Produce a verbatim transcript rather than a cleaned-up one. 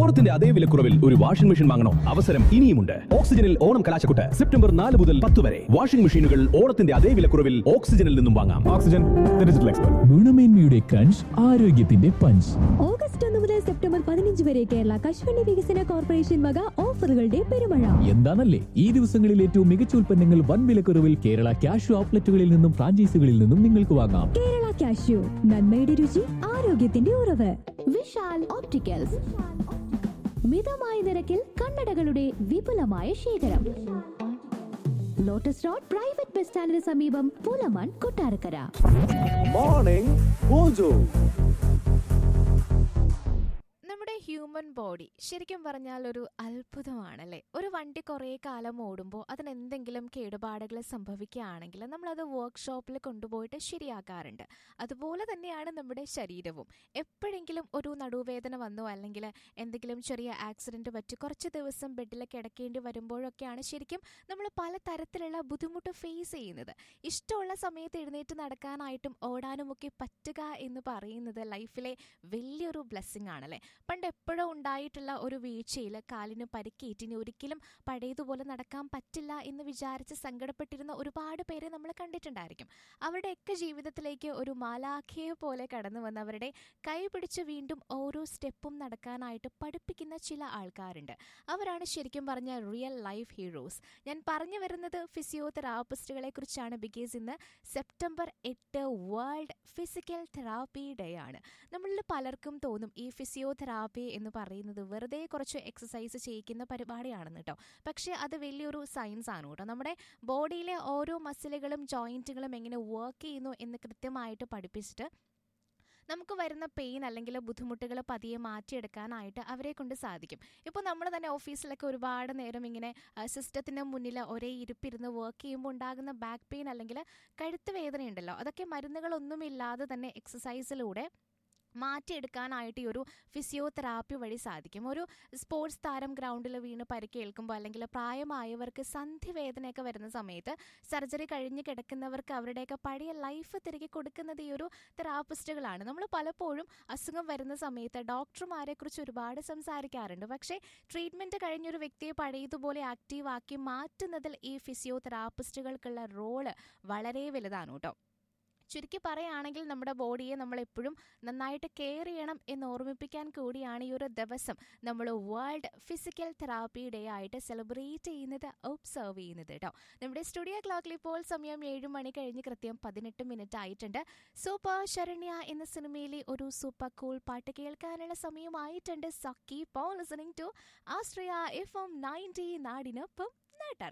ഓണത്തിന്റെ അതേ വിലക്കുറവിൽ ഒരു വാഷിംഗ് മെഷീൻ വാങ്ങണോ? അവസരം ഇനിയുമുണ്ട്. ഓക്സിജനിൽ ഓണം കലാശക്കൊട്ട് സെപ്റ്റംബർ നാല് മുതൽ പത്ത് വരെ. വാഷിംഗ് മെഷീനുകൾ ഓണത്തിന്റെ അതേ വിലക്കുറവിൽ ഓക്സിജനിൽ നിന്നും വാങ്ങാം. Oxygen, digital expert. ഗുണമേന്മയുടെ ക്രഞ്ച്, ആരോഗ്യത്തിന്റെ പഞ്ച്. ഓഗസ്റ്റ് ഒന്ന് മുതൽ സെപ്റ്റംബർ പതിനഞ്ച് വരെ കേരള കശുവണ്ടി വികസന കോർപ്പറേഷൻ വക ഓഫറുകളുടെ പെരുമഴ. എന്താണല്ലേ ഈ ദിവസങ്ങളിൽ ഏറ്റവും മികച്ച ഉൽപ്പന്നങ്ങൾ വൻ വിലക്കുറവിൽ കേരള ക്യാഷ് ഔട്ട്ലെറ്റുകളിൽ നിന്നും ഫ്രാഞ്ചൈസികളിൽ നിന്നും നിങ്ങൾക്ക് വാങ്ങാം. കേരള കാഷ്യൂ, നന്മയുടെ രുചി, ആരോഗ്യത്തിന്റെ ഉറവ്. വിശാൽ ഓപ്റ്റിക്കൽസ്, മിതമായ നിരക്കിൽ കണ്ണടകളുടെ വിപുലമായ ശേഖരം. ലോട്ടസ് റോഡ് പ്രൈവറ്റ് ബസ് സ്റ്റാൻഡിന് സമീപം, പൂലമൺ, കൊട്ടാരക്കര. Morning mojo. നമ്മുടെ ഹ്യൂമൻ ബോഡി ശരിക്കും പറഞ്ഞാൽ ഒരു അത്ഭുതമാണല്ലേ. ഒരു വണ്ടി കുറേ കാലം ഓടുമ്പോൾ അതിന് എന്തെങ്കിലും കേടുപാടുകൾ സംഭവിക്കുകയാണെങ്കിൽ നമ്മളത് വർക്ക്ഷോപ്പിൽ കൊണ്ടുപോയിട്ട് ശരിയാക്കാറുണ്ട്. അതുപോലെ തന്നെയാണ് നമ്മുടെ ശരീരവും. എപ്പോഴെങ്കിലും ഒരു നടുവേദന വന്നോ അല്ലെങ്കിൽ എന്തെങ്കിലും ചെറിയ ആക്സിഡൻറ്റ് പറ്റി കുറച്ച് ദിവസം ബെഡിൽ കിടക്കേണ്ടി വരുമ്പോഴൊക്കെയാണ് ശരിക്കും നമ്മൾ പല തരത്തിലുള്ള ബുദ്ധിമുട്ട് ഫേസ് ചെയ്യുന്നത്. ഇഷ്ടമുള്ള സമയത്ത് എഴുന്നേറ്റ് നടക്കാനായിട്ടും ഓടാനുമൊക്കെ പറ്റുക എന്ന് പറയുന്നത് ലൈഫിലെ വലിയൊരു ബ്ലെസ്സിങ് ആണല്ലേ. പണ്ട് എപ്പോഴും ഉണ്ടായിട്ടുള്ള ഒരു വീഴ്ചയിൽ കാലിന് പരിക്കേറ്റിനി ഒരിക്കലും പഴയതുപോലെ നടക്കാൻ പറ്റില്ല എന്ന് വിചാരിച്ച് സങ്കടപ്പെട്ടിരുന്ന ഒരുപാട് പേരെ നമ്മൾ കണ്ടിട്ടുണ്ടായിരിക്കും. അവരുടെയൊക്കെ ജീവിതത്തിലേക്ക് ഒരു മാലാഖയെ പോലെ കടന്നു വന്നവരുടെ കൈ പിടിച്ച് വീണ്ടും ഓരോ സ്റ്റെപ്പും നടക്കാനായിട്ട് പഠിപ്പിക്കുന്ന ചില ആൾക്കാരുണ്ട്. അവരാണ് ശരിക്കും പറഞ്ഞ റിയൽ ലൈഫ് ഹീറോസ്. ഞാൻ പറഞ്ഞു വരുന്നത് ഫിസിയോതെറാപ്പിസ്റ്റുകളെ കുറിച്ചാണ്. ബിക്കോസ് ഇന്ന് സെപ്റ്റംബർ എട്ട് വേൾഡ് ഫിസിക്കൽ തെറാപ്പി ഡേ ആണ്. നമ്മളിൽ പലർക്കും തോന്നും ഈ ഫിസിയോതെറാപ്പി എന്ന് പറയുന്നത് വെറുതെ കുറച്ച് എക്സസൈസ് ചെയ്യിക്കുന്ന പരിപാടിയാണെന്ന് കേട്ടോ. പക്ഷേ അത് വലിയൊരു സയൻസ് ആണ് കേട്ടോ. നമ്മുടെ ബോഡിയിലെ ഓരോ മസിലുകളും ജോയിൻറ്റുകളും എങ്ങനെ വർക്ക് ചെയ്യുന്നു എന്ന് കൃത്യമായിട്ട് പഠിപ്പിച്ചിട്ട് നമുക്ക് വരുന്ന പെയിൻ അല്ലെങ്കിൽ ബുദ്ധിമുട്ടുകൾ പതിയെ മാറ്റിയെടുക്കാനായിട്ട് അവരെ കൊണ്ട് സാധിക്കും. ഇപ്പോൾ നമ്മൾ തന്നെ ഓഫീസിലൊക്കെ ഒരുപാട് നേരം ഇങ്ങനെ സിസ്റ്റത്തിന് മുന്നിൽ ഒരേ ഇരിപ്പിരുന്ന് വർക്ക് ചെയ്യുമ്പോൾ ഉണ്ടാകുന്ന ബാക്ക് പെയിൻ അല്ലെങ്കിൽ കഴുത്ത് വേദനയുണ്ടല്ലോ, അതൊക്കെ മരുന്നുകളൊന്നുമില്ലാതെ തന്നെ എക്സസൈസിലൂടെ മാറ്റിയെടുക്കാനായിട്ട് ഈ ഒരു ഫിസിയോതെറാപ്പി വഴി സാധിക്കും. ഒരു സ്പോർട്സ് താരം ഗ്രൗണ്ടിൽ വീണ് പരിക്കേൽക്കുമ്പോൾ അല്ലെങ്കിൽ പ്രായമായവർക്ക് സന്ധിവേദനയൊക്കെ വരുന്ന സമയത്ത് സർജറി കഴിഞ്ഞ് കിടക്കുന്നവർക്ക് അവരുടെയൊക്കെ പഴയ ലൈഫ് തിരികെ കൊടുക്കുന്നത് ഈ ഒരു തെറാപ്പിസ്റ്റുകളാണ്. നമ്മൾ പലപ്പോഴും അസുഖം വരുന്ന സമയത്ത് ഡോക്ടർമാരെ കുറിച്ച് ഒരുപാട് സംസാരിക്കാറുണ്ട്. പക്ഷേ ട്രീറ്റ്മെൻറ്റ് കഴിഞ്ഞൊരു വ്യക്തിയെ പഴയതുപോലെ ആക്റ്റീവാക്കി മാറ്റുന്നതിൽ ഈ ഫിസിയോതെറാപ്പിസ്റ്റുകൾക്കുള്ള റോള് വളരെ വലുതാണ് കേട്ടോ. ചുരുക്കി പറയുകയാണെങ്കിൽ നമ്മുടെ ബോഡിയെ നമ്മൾ എപ്പോഴും നന്നായിട്ട് കെയർ ചെയ്യണം എന്ന് ഓർമ്മിപ്പിക്കാൻ കൂടിയാണ് ഈ ഒരു ദിവസം നമ്മൾ വേൾഡ് ഫിസിക്കൽ തെറാപ്പി ഡേ ആയിട്ട് സെലിബ്രേറ്റ് ചെയ്യുന്നത്, ഒബ്സർവ് ചെയ്യുന്നത് കേട്ടോ. നമ്മുടെ സ്റ്റുഡിയോ ക്ലോക്കിൽ ഇപ്പോൾ സമയം ഏഴ് മണി കഴിഞ്ഞ് കൃത്യം പതിനെട്ട് മിനിറ്റ് ആയിട്ടുണ്ട്. സൂപ്പർ ശരണ്യ എന്ന സിനിമയിലെ ഒരു സൂപ്പർ കൂൾ പാട്ട് കേൾക്കാനുള്ള സമയമായിട്ടുണ്ട്. So keep on listening to Ashraya F M ninety, നാടിനൊപ്പം നാട്ടാർ.